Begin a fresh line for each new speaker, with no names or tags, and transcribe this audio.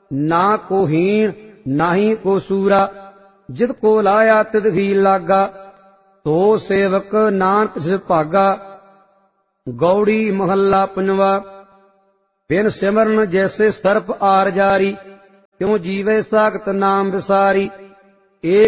ना को हीन नाही को सूरा। जित को लाया तित ही लागा, तो सेवक नानक जिस भागा। गौड़ी महला पंजवा। बिन सिमरन जैसे सर्प आर जारी, क्यों जीवे साखत नाम विसारी।